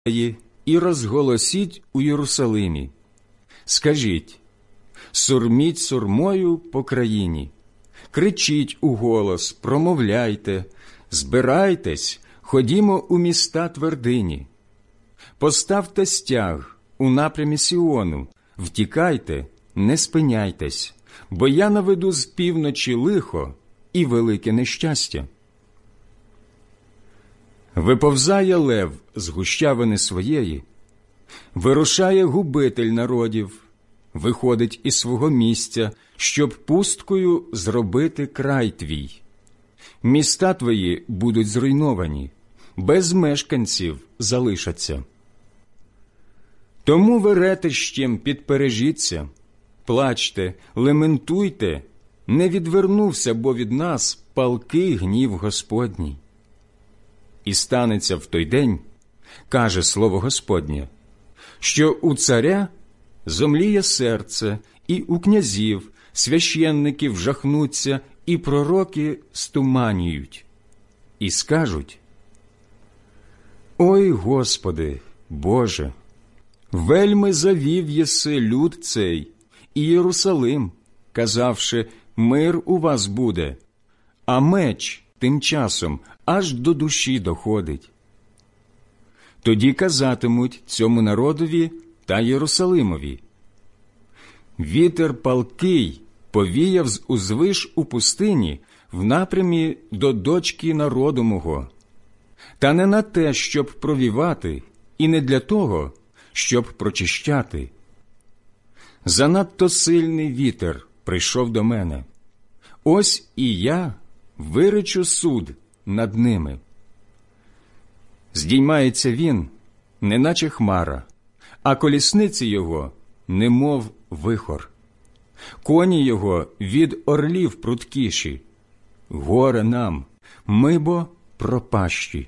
і розголосіть у Єрусалимі. Скажіть: сурміть сурмою по країні, кричіть уголос, промовляйте, збирайтесь, ходімо у міста твердині. Поставте стяг у напрямі Сіону, втікайте, не спиняйтесь, бо я наведу з півночі лихо і велике нещастя. Виповзає лев з гущавини своєї, вирушає губитель народів, виходить із свого місця, щоб пусткою зробити край твій. Міста твої будуть зруйновані, без мешканців залишаться. Тому веретищем підпережіться, плачте, лементуйте, не відвернувся бо від нас палкий гнів Господній. І станеться в той день, каже слово Господнє, що у царя зомліє серце, і у князів, священників жахнуться, і пророки стуманіють. І скажуть: «Ой, Господи, Боже, вельми завів єси люд цей і Єрусалим, казавши, мир у вас буде, а меч тим часом аж до душі доходить». Тоді казатимуть цьому народові та Єрусалимові: «Вітер палкий повіяв з узвиш у пустині в напрямі до дочки народу мого, та не на те, щоб провівати, і не для того, щоб прочищати. Занадто сильний вітер прийшов до мене. Ось і я виречу суд над ними. Здіймається він, неначе хмара, а колісниці його немов вихор. Коні його від орлів пруткіші. Горе нам, ми бо пропащі.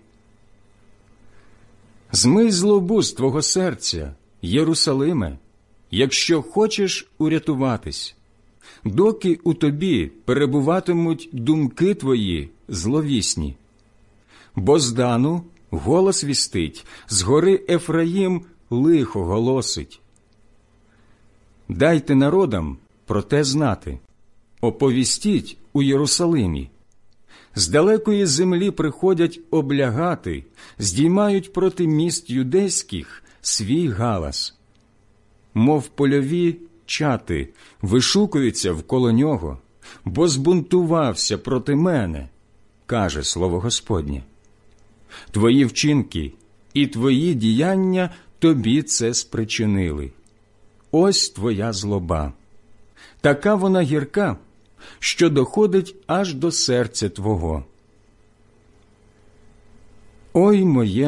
Змий злобу з твого серця, Єрусалиме, якщо хочеш урятуватись, доки у тобі перебуватимуть думки твої зловісні. Бо з Дану голос вістить, з гори Ефраїм лихо голосить. Дайте народам про те знати, оповістіть у Єрусалимі. З далекої землі приходять облягати, здіймають проти міст юдейських свій галас. Мов польові чати вишукуються вколо нього, бо збунтувався проти мене, каже слово Господнє. Твої вчинки і твої діяння тобі це спричинили. Ось твоя злоба. Така вона гірка, що доходить аж до серця твого. Ой,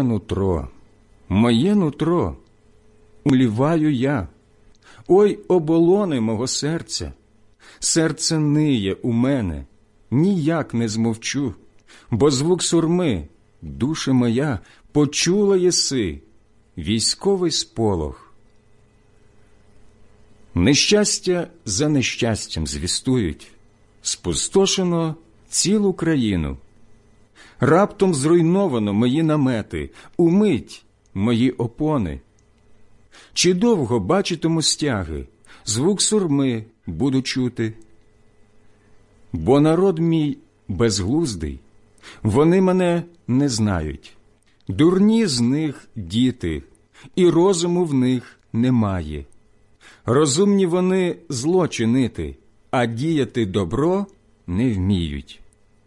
моє нутро, умліваю я. Ой, оболони мого серця, серце ниє у мене, ніяк не змовчу, бо звук сурми, душа моя, почула єси, військовий сполох. Нещастя за нещастям звістують, спустошено цілу країну. Раптом зруйновано мої намети, умить мої опони. Чи довго бачитиму стяги, звук сурми буду чути? Бо народ мій безглуздий, вони мене не знають. Дурні з них діти, і розуму в них немає. Розумні вони зло чинити, а діяти добро не вміють.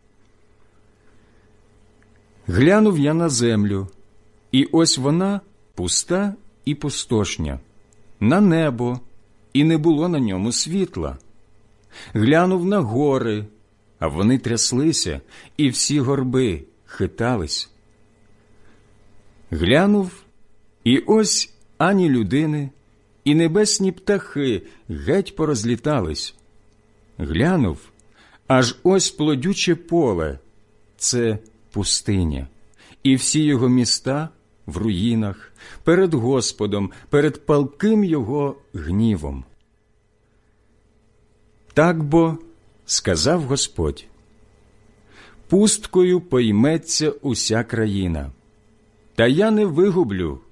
Глянув я на землю, і ось вона пуста і пустошня, на небо, і не було на ньому світла. Глянув на гори, а вони тряслися, і всі горби хитались. Глянув, і ось ані людини, і небесні птахи геть порозлітались. Глянув, аж ось плодюче поле – це пустиня, і всі його міста в руїнах, перед Господом, перед палким його гнівом. Так бо, сказав Господь, пусткою пойметься уся країна, та я не вигублю